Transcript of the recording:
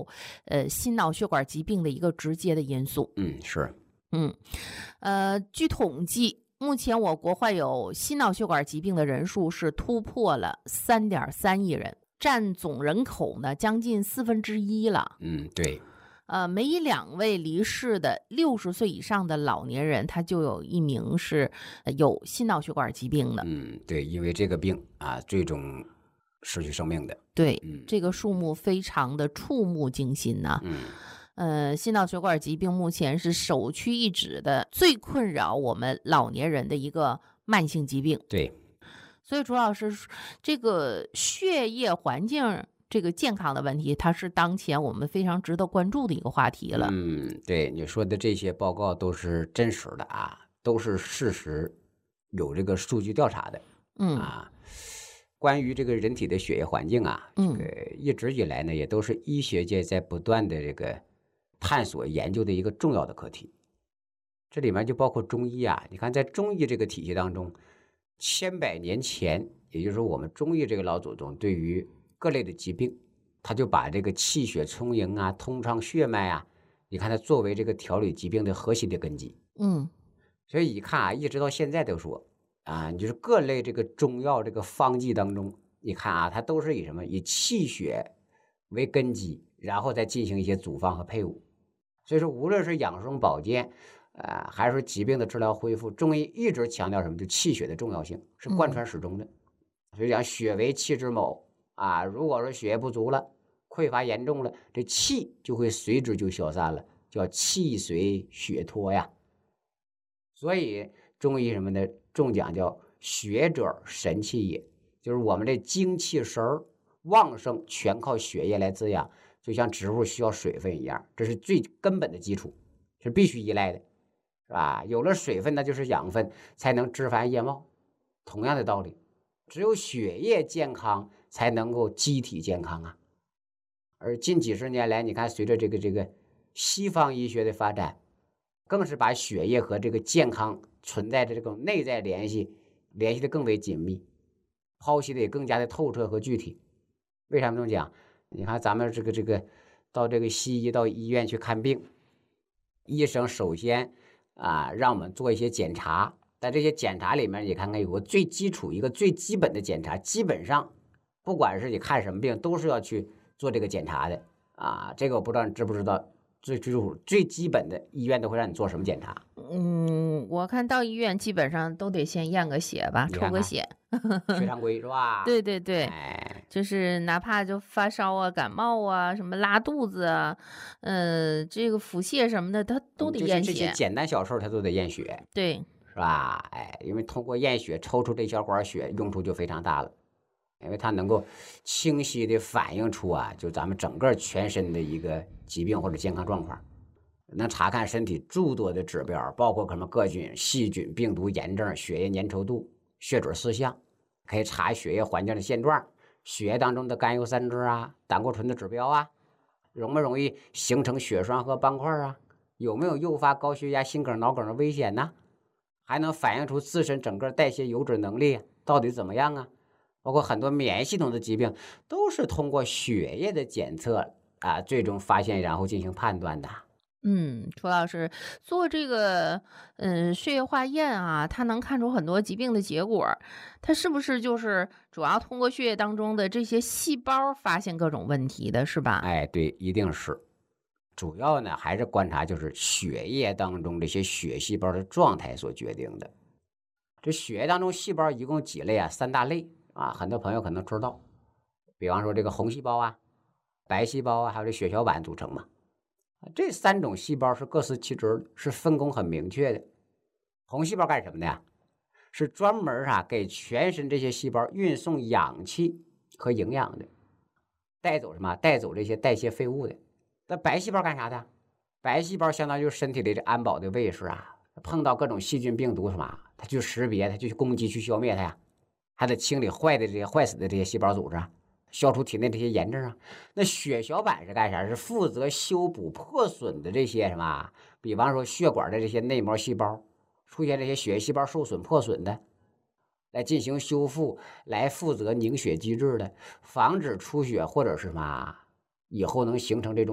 有心脑血管疾病的一个直接的因素。 是。 据统计，目前我国患有心脑血管疾病的人数是突破了3.3亿人，占总人口呢将近1/4了。 对。 每2位离世的60岁以上的老年人，他就有1名是有心脑血管疾病的。 对，因为这个病最终失去生命的。 对，这个数目非常的触目惊心呐。心脑血管疾病目前是首屈一指的最困扰我们老年人的一个慢性疾病。 对， 所以朱老师，这个血液环境这个健康的问题，它是当前我们非常值得关注的一个话题了。 对，你说的这些报告都是真实的都是事实，有这个数据调查的。关于这个人体的血液环境这个一直以来呢，也都是医学界在不断的这个探索研究的一个重要的课题。这里面就包括中医你看在中医这个体系当中，千百年前，也就是说我们中医这个老祖宗对于各类的疾病，他就把这个气血充盈通畅血脉你看它作为这个调理疾病的核心的根基。所以你看一直到现在都说你就是各类这个中药这个方剂当中，你看它都是以什么？以气血为根基，然后再进行一些组方和配伍。所以说无论是养生保健还是说疾病的治疗恢复，中医一直强调什么？就气血的重要性是贯穿始终的。所以讲血为气之母如果说血液不足了，匮乏严重了，这气就会随之就消散了，叫气随血脱呀。所以中医什么呢？重讲叫血者神气也，就是我们这精气神旺盛全靠血液来滋养，就像植物需要水分一样，这是最根本的基础，是必须依赖的，是吧？有了水分，那就是养分，才能枝繁叶茂。同样的道理，只有血液健康，才能够机体健康而近几十年来，你看随着这个西方医学的发展，更是把血液和这个健康存在的这种内在联系的更为紧密，剖析的也更加的透彻和具体。为什么这么讲？你看咱们这个到这个西医到医院去看病，医生首先让我们做一些检查，在这些检查里面，你看看有个最基础一个最基本的检查，基本上不管是你看什么病，都是要去做这个检查的这个我不知道你知不知道，最基本的医院都会让你做什么检查？ 我看到医院基本上都得先验个血吧，抽个血。 血常规是吧？ 对对对，就是哪怕就发烧感冒什么拉肚子这个腹泻什么的，他都得验血。 这些简单小事他都得验血。 对， 是吧？因为通过验血抽出这小管血，用处就非常大了，因为它能够清晰的反映出就咱们整个全身的一个疾病或者健康状况，能查看身体诸多的指标，包括什么各菌、细菌、病毒、炎症、血液粘稠度、血准四项，可以查血液环境的现状，血液当中的甘油三酯胆固醇的指标容不容易形成血栓和斑块有没有诱发高血压、心梗、脑梗的危险呢？还能反映出自身整个代谢油脂能力到底怎么样包括很多免疫系统的疾病都是通过血液的检测最终发现然后进行判断的。 楚老师做这个血液化验它能看出很多疾病的结果，它是不是就是主要通过血液当中的这些细胞发现各种问题的，是吧？ 对，一定是。主要呢还是观察就是血液当中这些血细胞的状态所决定的。这血液当中细胞一共几类3大类很多朋友可能知道，比方说这个红细胞白细胞还有这血小板组成嘛。这3种细胞是各司其职，是分工很明确的。红细胞干什么的呀？是专门给全身这些细胞运送氧气和营养的，带走什么？带走这些代谢废物的。那白细胞干啥的？白细胞相当于身体里的安保的卫士碰到各种细菌病毒什么，它去识别，它就去攻击，去消灭它呀，还得清理坏死的这些细胞组织消除体内这些炎症那血小板是干啥？是负责修补破损的这些什么，比方说血管的这些内膜细胞出现这些血液细胞受损破损的，来进行修复，来负责凝血机制的，防止出血或者是什么以后能形成这种